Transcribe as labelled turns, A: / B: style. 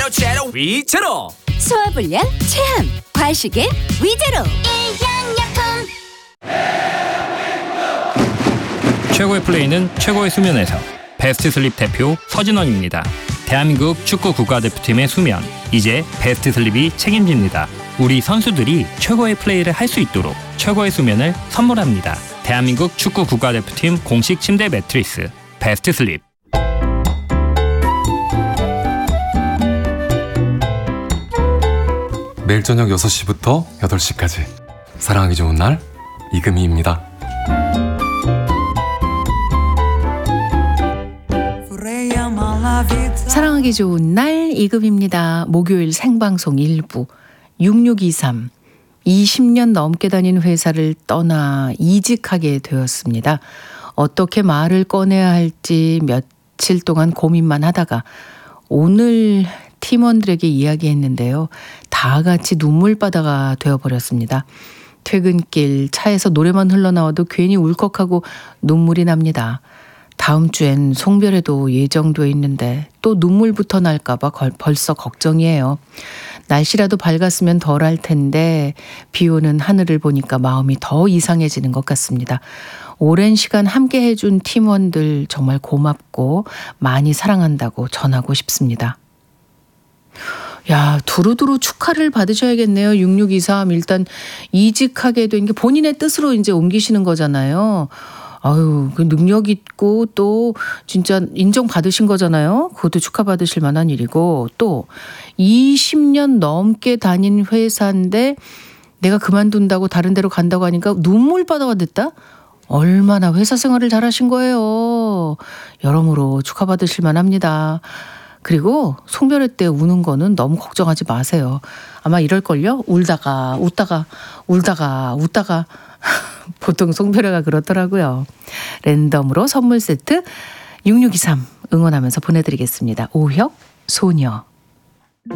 A: 제로 위제로.
B: 소화불량, 체함, 과식엔 위제로.
C: 최고의 플레이는 최고의 수면에서. 베스트 슬립 대표 서진원입니다. 대한민국 축구 국가대표팀의 수면, 이제 베스트 슬립이 책임집니다. 우리 선수들이 최고의 플레이를 할 수 있도록 최고의 수면을 선물합니다. 대한민국 축구 국가대표팀 공식 침대 매트리스 베스트 슬립.
D: 매일 저녁 6시부터 8시까지 사랑하기 좋은 날 이금희입니다.
E: 사랑하기 좋은 날 이금입니다. 목요일 생방송 1부 6623 20년 넘게 다닌 회사를 떠나 이직하게 되었습니다. 어떻게 말을 꺼내야 할지 며칠 동안 고민만 하다가 오늘 팀원들에게 이야기했는데요. 다 같이 눈물바다가 되어버렸습니다. 퇴근길 차에서 노래만 흘러나와도 괜히 울컥하고 눈물이 납니다. 다음 주엔 송별회도 예정돼 있는데 또 눈물부터 날까봐 벌써 걱정이에요. 날씨라도 밝았으면 덜할 텐데 비 오는 하늘을 보니까 마음이 더 이상해지는 것 같습니다. 오랜 시간 함께 해준 팀원들 정말 고맙고 많이 사랑한다고 전하고 싶습니다. 야, 두루두루 축하를 받으셔야겠네요. 6623 일단 이직하게 된 게 본인의 뜻으로 이제 옮기시는 거잖아요. 아유, 그 능력 있고 또 진짜 인정받으신 거잖아요. 그것도 축하받으실 만한 일이고, 또 20년 넘게 다닌 회사인데 내가 그만둔다고 다른 데로 간다고 하니까 눈물바다가 됐다? 얼마나 회사 생활을 잘하신 거예요. 여러모로 축하받으실 만합니다. 그리고 송별회 때 우는 거는 너무 걱정하지 마세요. 아마 이럴걸요? 울다가 웃다가 울다가 웃다가 보통 송별회가 그렇더라고요. 랜덤으로 선물 세트 6623 응원하면서 보내드리겠습니다. 오혁 소녀.